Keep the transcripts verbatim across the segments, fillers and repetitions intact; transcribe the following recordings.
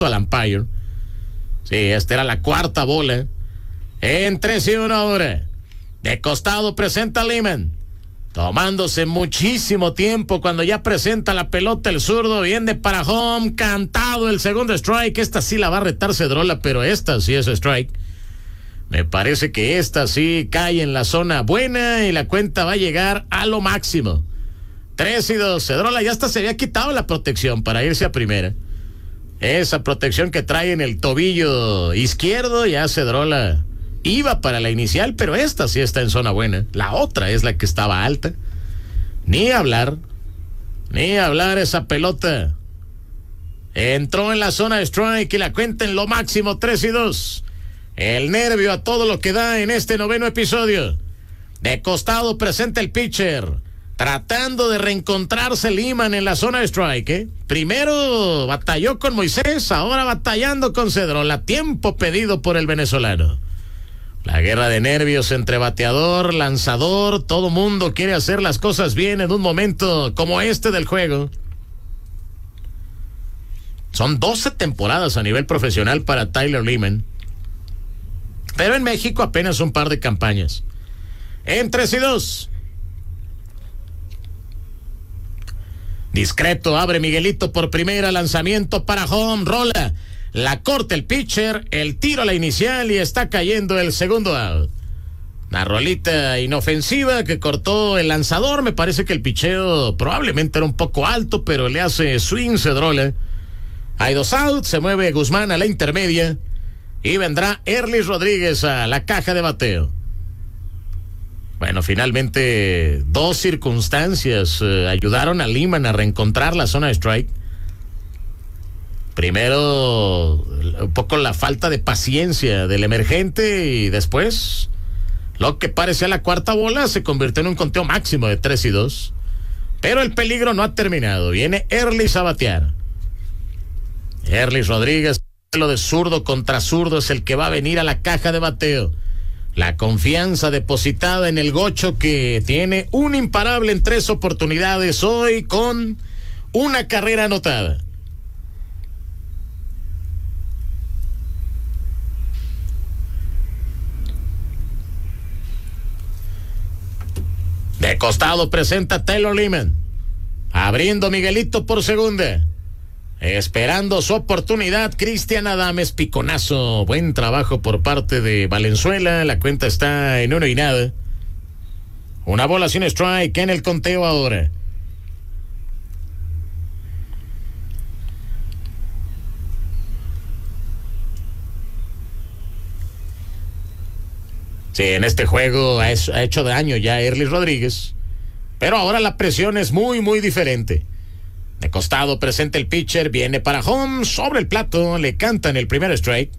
al umpire. Sí, esta era la cuarta bola. En tres y uno ahora. De costado presenta Lehman. Tomándose muchísimo tiempo cuando ya presenta la pelota el zurdo. Viene para home. Cantado el segundo strike. Esta sí la va a retar Cedrola, pero esta sí es strike. Me parece que esta sí cae en la zona buena y la cuenta va a llegar a lo máximo. Tres y dos. Cedrola ya hasta se había quitado la protección para irse a primera. Esa protección que trae en el tobillo izquierdo, ya Cedrola iba para la inicial, pero esta sí está en zona buena. La otra es la que estaba alta. Ni hablar, ni hablar esa pelota. Entró en la zona de strike y la cuenta en lo máximo, tres y dos. El nervio a todo lo que da en este noveno episodio. De costado presenta el pitcher. Tratando de reencontrarse Lehman en la zona de strike, ¿eh? Primero batalló con Moisés, ahora batallando con Cedrola. Tiempo pedido por el venezolano. La guerra de nervios entre bateador, lanzador, todo mundo quiere hacer las cosas bien en un momento como este del juego. Son doce temporadas a nivel profesional para Tyler Lehman. Pero en México apenas un par de campañas. En tres y dos. Discreto, abre Miguelito por primera, lanzamiento para home, rola, la corta el pitcher, el tiro a la inicial y está cayendo el segundo out. Una rolita inofensiva que cortó el lanzador, me parece que el picheo probablemente era un poco alto, pero le hace swing Cedrola. Hay dos outs, se mueve Guzmán a la intermedia y vendrá Erlis Rodríguez a la caja de bateo. Bueno, finalmente dos circunstancias eh, ayudaron a Lehman a reencontrar la zona de strike. Primero, un poco la falta de paciencia del emergente y después, lo que parecía la cuarta bola se convirtió en un conteo máximo de tres y dos. Pero el peligro no ha terminado. Viene Erlis a batear. Erlis Rodríguez, lo de zurdo contra zurdo es el que va a venir a la caja de bateo. La confianza depositada en el gocho que tiene un imparable en tres oportunidades hoy con una carrera anotada. De costado presenta Taylor Lehman. Abriendo Miguelito por segunda. Esperando su oportunidad, Cristian Adames, piconazo. Buen trabajo por parte de Valenzuela. La cuenta está en uno y nada. Una bola sin strike en el conteo ahora. Sí, en este juego ha hecho daño ya Erlis Rodríguez. Pero ahora la presión es muy, muy diferente. De costado presenta el pitcher, viene para home, sobre el plato, le cantan el primer strike.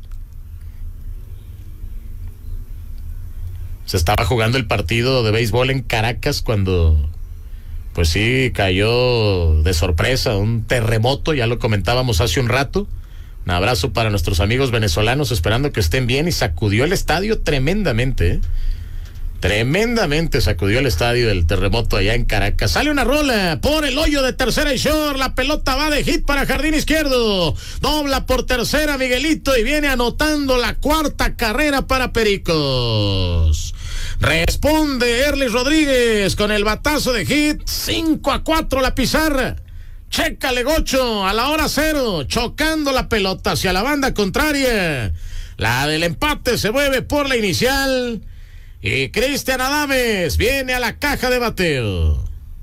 Se estaba jugando el partido de béisbol en Caracas cuando, pues sí, cayó de sorpresa un terremoto, ya lo comentábamos hace un rato. Un abrazo para nuestros amigos venezolanos, esperando que estén bien, y sacudió el estadio tremendamente, ¿eh? Tremendamente sacudió el estadio del terremoto allá en Caracas. Sale una rola por el hoyo de tercera y short. La pelota va de hit para jardín izquierdo. Dobla por tercera Miguelito y viene anotando la cuarta carrera para Pericos. Responde Erlis Rodríguez con el batazo de hit. cinco a cuatro la pizarra. Chécale, Gocho, a la hora cero. Chocando la pelota hacia la banda contraria. La del empate se mueve por la inicial. Y Cristian Adames viene a la caja de bateo.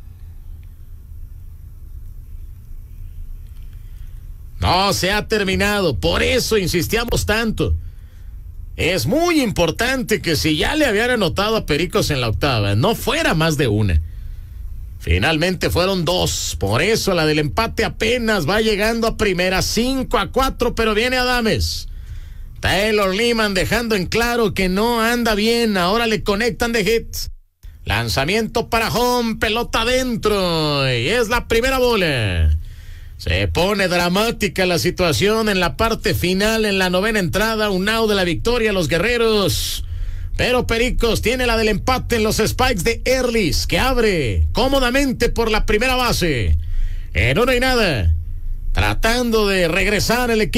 No se ha terminado, por eso insistíamos tanto. Es muy importante que si ya le habían anotado a Pericos en la octava, no fuera más de una. Finalmente fueron dos, por eso la del empate apenas va llegando a primera, cinco a cuatro, pero viene Adames. Taylor Lehman dejando en claro que no anda bien, ahora le conectan de hits. Lanzamiento para home, pelota adentro, y es la primera bola. Se pone dramática la situación en la parte final, en la novena entrada, un out de la victoria los guerreros. Pero Pericos tiene la del empate en los spikes de Erlis, que abre cómodamente por la primera base. En uno y nada, tratando de regresar el equipo.